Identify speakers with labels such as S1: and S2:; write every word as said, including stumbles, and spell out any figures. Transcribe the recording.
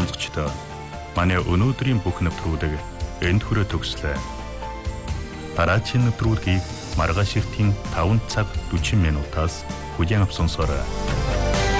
S1: сонсогчдоо манай өнөөдрийн бүх нэвтрүүлэг энд хүрээ төгслөө. Дараагийн нэвтрүүлгийг маргааш эртийн таван цаг дөрвөн минутаас хүлээн авсан сорой.